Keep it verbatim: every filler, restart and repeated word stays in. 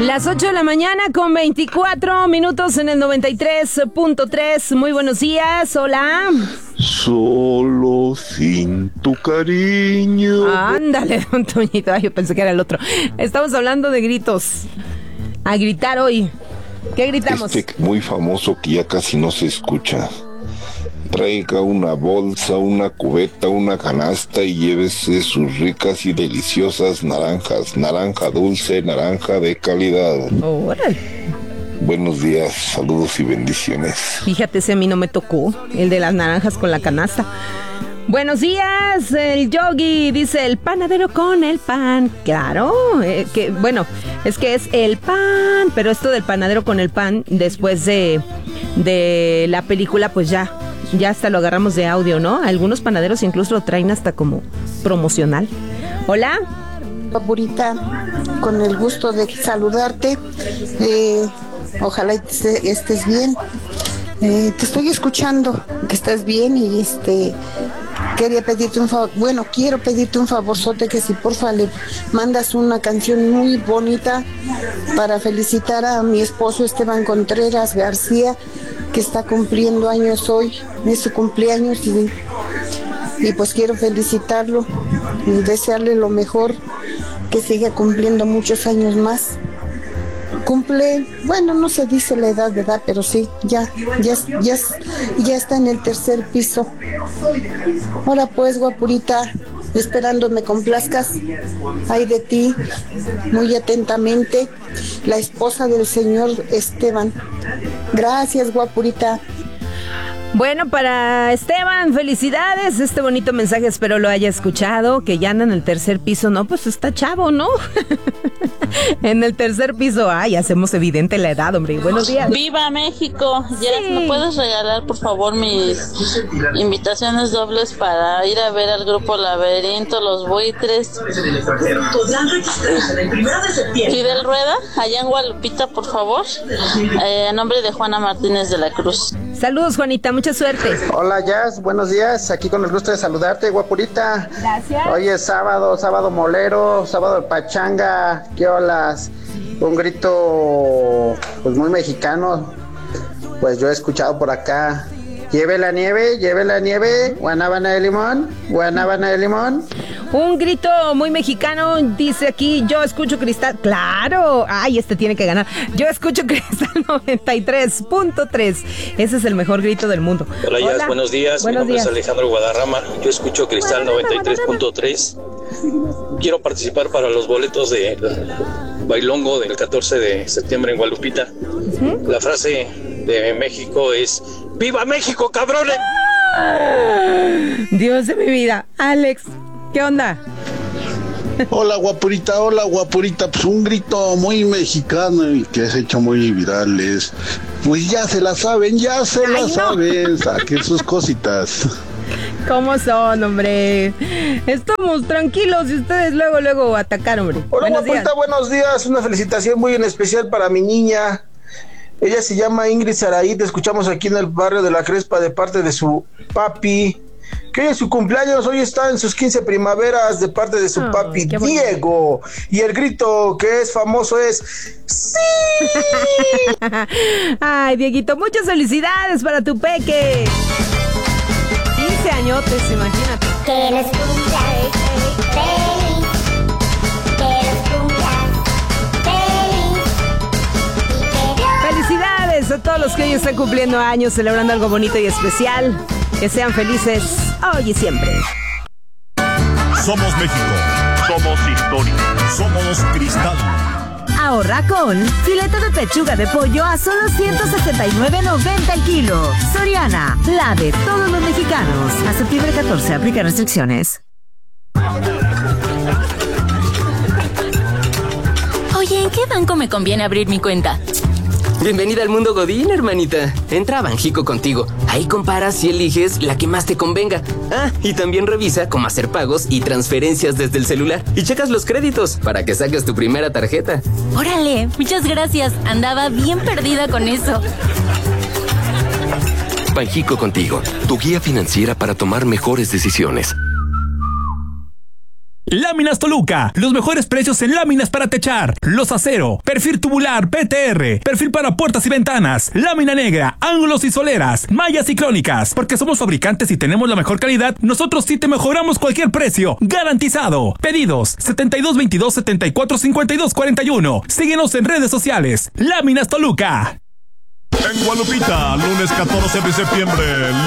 Las ocho de la mañana con veinticuatro minutos en el noventa y tres punto tres. Muy buenos días, hola. Solo sin tu cariño. Ándale, don Toñito. Ay, yo pensé que era el otro. Estamos hablando de gritos. A gritar hoy. ¿Qué gritamos? Este muy famoso que ya casi no se escucha. Traiga una bolsa, una cubeta, una canasta y llévese sus ricas y deliciosas naranjas. Naranja dulce, naranja de calidad. Órale. Buenos días, saludos y bendiciones. Fíjate, ese a mí no me tocó, el de las naranjas con la canasta. Buenos días, el Yogi dice el panadero con el pan. Claro, eh, que bueno, es que es el pan, pero esto del panadero con el pan, después de, de la película, pues ya, ya hasta lo agarramos de audio, ¿no? Algunos panaderos incluso lo traen hasta como promocional. Hola. Purita, con el gusto de saludarte. Eh, ojalá estés bien. Eh, te estoy escuchando, que estás bien y este quería pedirte un favor, bueno, quiero pedirte un favorzote que si porfa le mandas una canción muy bonita para felicitar a mi esposo Esteban Contreras García, que está cumpliendo años hoy, es su cumpleaños y, y pues quiero felicitarlo y desearle lo mejor, que siga cumpliendo muchos años más. Cumple, bueno, no se dice la edad, ¿verdad? Pero sí, ya, ya, ya, ya está en el tercer piso. Ahora pues, guapurita, esperando me complazcas. Ay de ti, muy atentamente, la esposa del señor Esteban. Gracias, guapurita. Bueno, para Esteban, felicidades, este bonito mensaje espero lo haya escuchado, que ya anda en el tercer piso, no, pues está chavo, ¿no? En el tercer piso, ay, hacemos evidente la edad, hombre, buenos días. ¡Viva México! Ya, sí. ¿Me puedes regalar, por favor, mis invitaciones dobles para ir a ver al grupo Laberinto, Los Buitres? Fidel Rueda, allá en Guadalupita, por favor, eh, a nombre de Juana Martínez de la Cruz. Saludos, Juanita, mucha suerte. Hola, Jazz, buenos días. Aquí con el gusto de saludarte, guapurita. Gracias. Hoy es sábado, sábado molero, sábado de pachanga. ¿Qué olas? Un grito, pues muy mexicano. Pues yo he escuchado por acá. Lleve la nieve, lleve la nieve. Guanábana de limón, guanábana de limón. Un grito muy mexicano, dice aquí, yo escucho Cristal. ¡Claro! ¡Ay, este tiene que ganar! Yo escucho Cristal noventa y tres punto tres. Ese es el mejor grito del mundo. Hola, Hola. Jazz, buenos días. Buenos Mi nombre días. es Alejandro Guadarrama. Yo escucho Cristal noventa y tres punto tres. Quiero participar para los boletos de Bailongo del catorce de septiembre en Guadalupita. ¿Uh-huh? La frase de México es ¡Viva México, cabrones! Dios de mi vida. Alex, ¿qué onda? Hola, guapurita, hola, guapurita. Pues un grito muy mexicano y que has hecho muy virales. Pues ya se la saben, ya se Ay, la no. saben. Saquen sus cositas. ¿Cómo son, hombre? Estamos tranquilos y ustedes luego, luego atacan, hombre. Hola, buenos guapurita, días. buenos días. Una felicitación muy en especial para mi niña. Ella se llama Ingrid Saraí. Te escuchamos aquí en el barrio de La Crespa de parte de su papi. Que hoy es su cumpleaños, hoy está en sus quince primaveras de parte de su oh, papi Diego. Y el grito que es famoso es ¡sí! Ay, Dieguito, muchas felicidades para tu peque. quince añotes, imagínate. Que los cumpla feliz, que los cumpla feliz. Felicidades a todos los que hoy están cumpliendo años, celebrando algo bonito y especial. Que sean felices hoy y siempre. Somos México. Somos historia. Somos Cristal. Ahorra con filete de pechuga de pollo a solo ciento sesenta y nueve noventa el kilo. Soriana, la de todos los mexicanos. A septiembre catorce, aplica restricciones. Oye, ¿en qué banco me conviene abrir mi cuenta? Bienvenida al mundo Godín, hermanita. Entra a Banjico contigo. Ahí comparas y eliges la que más te convenga. Ah, y también revisa cómo hacer pagos y transferencias desde el celular. Y checas los créditos para que saques tu primera tarjeta. Órale, muchas gracias. Andaba bien perdida con eso. Banjico contigo, tu guía financiera para tomar mejores decisiones. Láminas Toluca, los mejores precios en láminas para techar, los acero, perfil tubular P T R, perfil para puertas y ventanas, lámina negra, ángulos y soleras, mallas y crónicas. Porque somos fabricantes y tenemos la mejor calidad, nosotros sí te mejoramos cualquier precio, garantizado. Pedidos setenta y dos veintidós setenta y cuatro cincuenta y dos cuarenta y uno. Síguenos en redes sociales. Láminas Toluca. En Guadalupita, lunes catorce de septiembre.